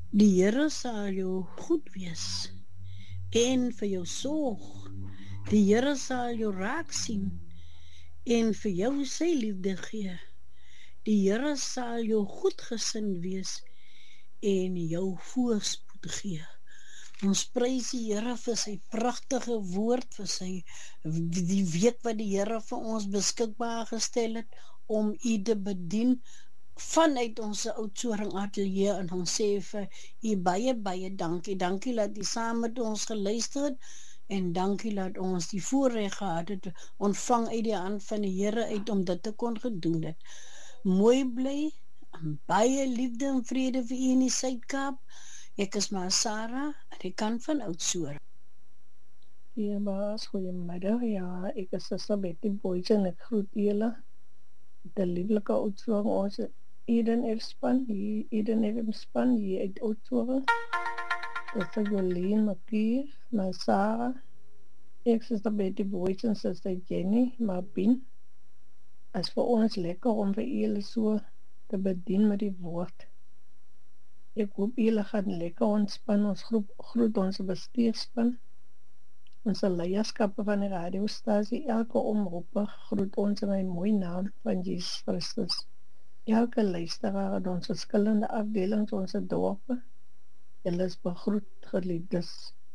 Die Here sal jou goed wees en vir jou sorg. Die Here sal jou raak sien en vir jou sy liefde gee. Die Here sal jou goedgesind wees en jou voorspoed gee. Ons prys die Here vir sy pragtige woord, vir sy die week wat die Here vir ons beskikbaar gestel het om u te bedien vanuit ons Oudtshoorn atelier, en ons sê vir u baie dankie. Dankie dat u saam met ons geluister het en dankie dat ons die voorreg gehad het ontvang uit die hand van die Here uit om dit te kon gedoen het. Mooi bly, baie liefde en vrede vir u in die Suid-Kaap. Ek is maar Sarah, aan die kant van Oudtshoorn. Ja, baas, goeiemiddag. Ja, ek is Sister Betty Boyce en ek groet julle. De lieflike Oudtshoorn, ons Eden F-span, hier uit Oudtshoorn. Sister Jolene Makier, maar Sarah. Ek Sister Betty Boyce en Sister Jenny Mabin. As vir ons lekker om vir julle so te bedien met die woord. Ek hoop julle gaan lekker ontspan, ons groet ons bestuurspan. Onze leierskappe van die radiostasie, elke omroeper groet ons in een mooi naam van Jesus Christus. Elke luisteraar in ons verskillende afdelings, onze dorpe, julle is begroet, geliefdes.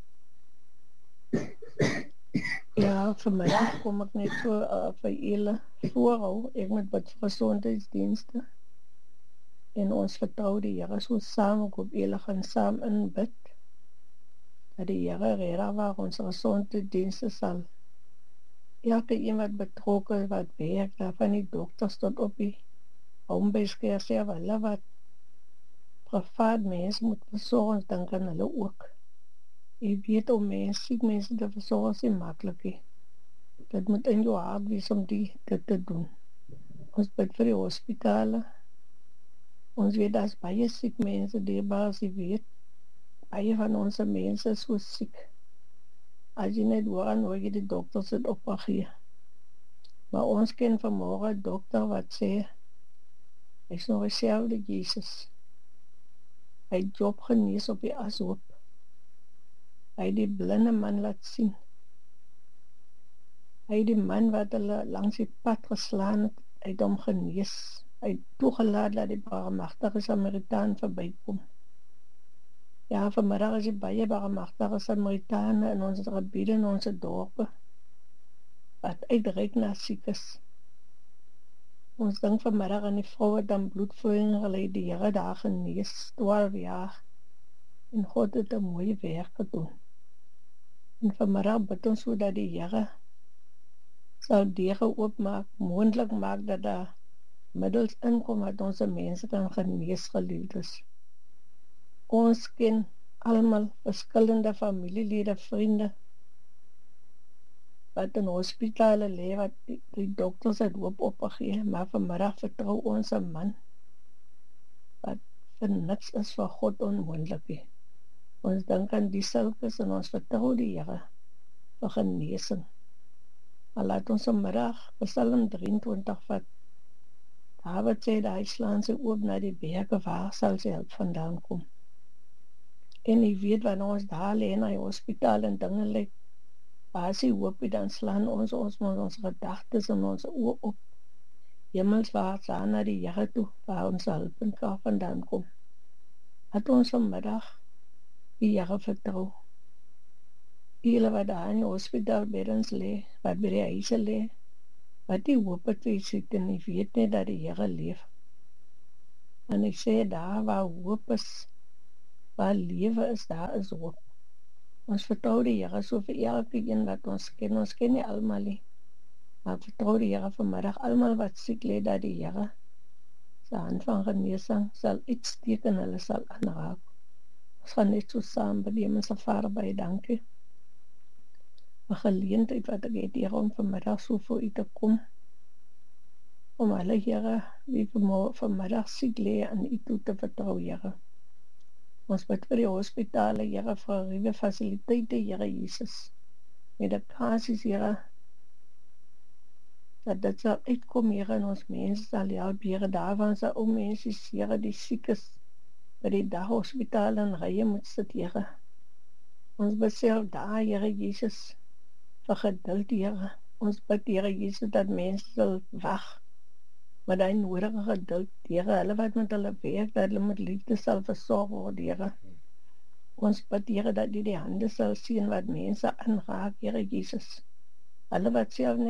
Ja, vanmiddag kom ek net so vir julle voorhou, ek moet bid vir gesondheidsdienste, en ons vertrou die Here so saam, ek hoop julle gaan saam in bid, dat die Here redder waar ons gesondheidsdienste sal. Elke iemand betrokken wat werk, daar van die dokters tot op die homebasecare, sê hulle wat privaat mense moet verzorgen, dan kan hulle ook. Jy weet om siek mense te verzorgen is nie makkelijk. Dit moet in jou hart wees om dit te doen. Ons bid vir die hospitale. Ons weet dat baie siek mense dierbaar as jy weet. Baie van onze mense is so siek. As jy net hoor aan hoe jy die dokters het opgegee. Maar ons ken vanmorgen een dokter wat sê, hy is nog dezelfde Jesus. Hy het Job genees op die ashoop. Hy het die blinde man laat sien. Hy het die man wat hulle langs die pad geslaan het, hy het hom genees. Hy het toegelaat dat die barmhartige Samaritaan verbykom. Ja, vanmiddag is die baie barmhartige Samaritane in ons gebiede, in ons dorpe, wat uitreik na siekes. Ons dink vanmiddag aan die vrou wat aan bloedvloeiing geleid, die Here daar genees, 12 jaar, en God het 'n mooi werk gedoen. En vanmiddag bid ons so dat die Here sal deure oopmaak, moontlik maak dat daar middels inkom wat onze mense kan genees, geliefdes. Ons ken allemaal verskillende familielede, vriende, wat in hospitale lewe, wat die dokters het hoop opgegee, maar vanmiddag vertrou ons 'n man, wat vir niks is vir God onmoontlik. Ons dink aan die sulkes en ons vertrou die Here vir genesing. Maar laat ons vanmiddag Psalm 23 vat. Dawid sê dat hy slaan sy oop na die berge, waar sal sy hulp vandaan kom? En jy weet, wanneer ons daar lê na die hospitaal en dinge lyk, waar is die hoop, dan slaan ons gedagtes en ons oor op hemelswaarts aan na die Here toe, waar ons hulp en krag vandaan kom. Laat ons vanmiddag die Here vertrou. Julle wat daar in die hospitaal beddens lê, wat by die huise lê, wat die hoop het vir siek en jy weet net dat die Here leef. En ek sê, daar waar hoop is, waar lewe is, daar is hoop. Ons vertrou die Here so vir elke een wat ons ken nie almal nie, maar vertrou die Here vanmiddag, almal wat siek lê, dat die Here sy hand van genesing sal uitsteek en hulle sal aanraak. Ons gaan net so saam by die Hemelse Vader baie dankie. 'n geleentheid wat ek het hier om vanmiddag so voor u te kom, om alle Here wie vanmiddag siek lê aan u toe te vertrou, Here. Ons bid vir die hospitale, Here, vir ruwe fasiliteite, Here Jesus. Medikasies, Here, dat dit sal uitkom, Here, en ons mense sal help, Here, daarvan sal mense, Here, die siek is, by die daghospitaal in rye moet sit, Here. Ons besef daar, Here Jesus, vir geduld, Here. Ons bid, Here Jesus, dat mense sal wag met die nodige geduld, Here. Hulle wat met hulle werk, dat hulle met liefde sal versorg word, Here. Ons bid, Here, dat die hande sal sien wat mense aanraak, Here Jesus. Hulle wat self net